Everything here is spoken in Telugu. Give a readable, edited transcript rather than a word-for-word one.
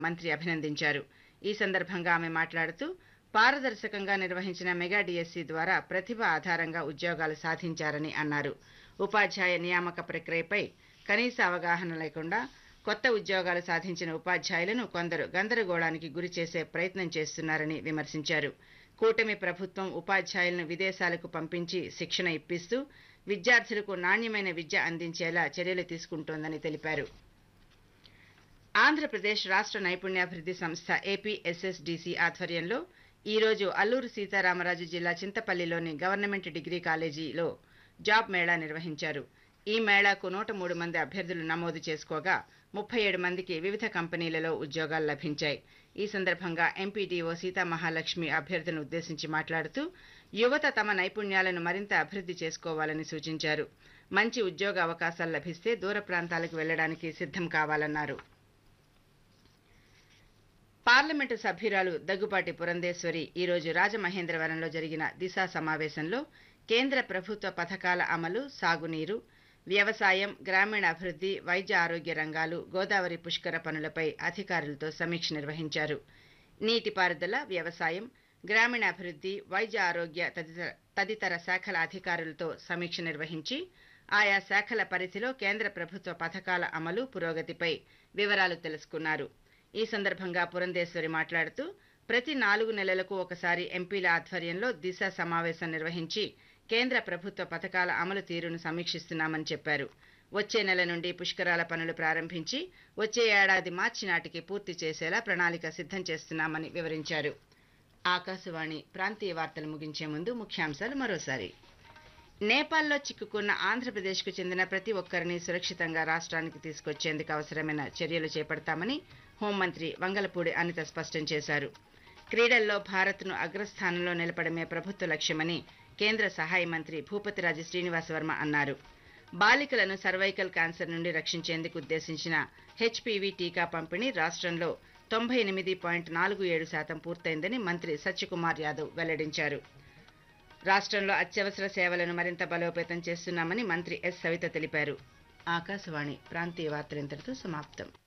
మంత్రి అభినందించారు. ఈ సందర్భంగా ఆమె మాట్లాడుతూ పారదర్శకంగా నిర్వహించిన మెగా డిఎస్సి ద్వారా ప్రతిభ ఆధారంగా ఉద్యోగాలు సాధించారని అన్నారు. ఉపాధ్యాయ నియామక ప్రక్రియపై కనీస అవగాహన లేకుండా కొత్త ఉద్యోగాలు సాధించిన ఉపాధ్యాయులను కొందరు గందరగోళానికి గురిచేసే ప్రయత్నం చేస్తున్నారని విమర్శించారు. కూటమి ప్రభుత్వం ఉపాధ్యాయులను విదేశాలకు పంపించి శిక్షణ ఇప్పిస్తూ విద్యార్థులకు నాణ్యమైన విద్య అందించేలా చర్యలు తీసుకుంటోందని తెలిపారు. ఆంధ్రప్రదేశ్ రాష్ట్ర నైపుణ్యాభివృద్ధి సంస్థ ఏపీఎస్ఎస్డిసి ఆధ్వర్యంలో ఈ రోజు అల్లూరు సీతారామరాజు జిల్లా చింతపల్లిలోని గవర్నమెంట్ డిగ్రీ కాలేజీలో జాబ్ మేళా నిర్వహించారు. ఈ మేళాకు 103 మంది అభ్యర్థులు నమోదు చేసుకోగా 37 మందికి వివిధ కంపెనీలలో ఉద్యోగాలు లభించాయి. ఈ సందర్భంగా ఎంపీడీఓ సీతామహాలక్ష్మి అభ్యర్థులను ఉద్దేశించి మాట్లాడుతూ యువత తమ నైపుణ్యాలను మరింత అభివృద్ధి చేసుకోవాలని సూచించారు. మంచి ఉద్యోగ అవకాశాలు లభిస్తే దూర ప్రాంతాలకు వెళ్లడానికి సిద్ధం కావాలన్నారు. పార్లమెంటు సభ్యురాలు దగ్గుబాటి పురంధేశ్వరి ఈ రోజు రాజమహేంద్రవరంలో జరిగిన దిశ సమావేశంలో కేంద్ర ప్రభుత్వ పథకాల అమలు, సాగునీరు, వ్యవసాయం, గ్రామీణాభివృద్ధి, వైద్య ఆరోగ్య రంగాలు, గోదావరి పుష్కర పనులపై అధికారులతో సమీక్ష నిర్వహించారు. నీటిపారుదల, వ్యవసాయం, గ్రామీణాభివృద్ధి, వైద్య ఆరోగ్య తదితర శాఖల అధికారులతో సమీక్ష నిర్వహించి ఆయా శాఖల పరిధిలో కేంద్ర ప్రభుత్వ పథకాల అమలు, పురోగతిపై వివరాలు తెలుసుకున్నారు. ఈ సందర్భంగా పురంధేశ్వరి మాట్లాడుతూ ప్రతి 4 నెలలకు ఒకసారి ఎంపీల ఆధ్వర్యంలో దిశ సమావేశం నిర్వహించి కేంద్ర ప్రభుత్వ పథకాల అమలు తీరును సమీక్షిస్తున్నామని చెప్పారు. వచ్చే నెల నుండి పుష్కరాల పనులు ప్రారంభించి వచ్చే ఏడాది మార్చి నాటికి పూర్తి చేసేలా ప్రణాళిక సిద్ధం చేస్తున్నామని వివరించారు. ఆకాశవాణి ప్రాంతీయ వార్తలు ముగించే ముందు ముఖ్యాంశాలు మరోసారి. నేపాల్లో చిక్కుకున్న ఆంధ్రప్రదేశ్కు చెందిన ప్రతి ఒక్కరిని సురక్షితంగా రాష్ట్రానికి తీసుకొచ్చేందుకు అవసరమైన చర్యలు చేపడతామని హోంమంత్రి వంగలపూడి అనిత స్పష్టం చేశారు. క్రీడల్లో భారత్ను అగ్రస్థానంలో నిలపడమే ప్రభుత్వ లక్ష్యమని కేంద్ర సహాయ మంత్రి భూపతిరాజు శ్రీనివాసవర్మ అన్నారు. బాలికలను సర్వైకల్ క్యాన్సర్ నుండి రక్షించేందుకు ఉద్దేశించిన హెచ్పీవీ టీకా పంపిణీ రాష్ట్రంలో 98.47% పూర్తయిందని మంత్రి సత్యకుమార్ యాదవ్ వెల్లడించారు. రాష్ట్రంలో అత్యవసర సేవలను మరింత బలోపేతం చేస్తున్నామని మంత్రి ఎస్ సవిత తెలిపారు. ఆకాశవాణి ప్రాంతీయ వార్తలు ఇంతటితో సమాప్తం.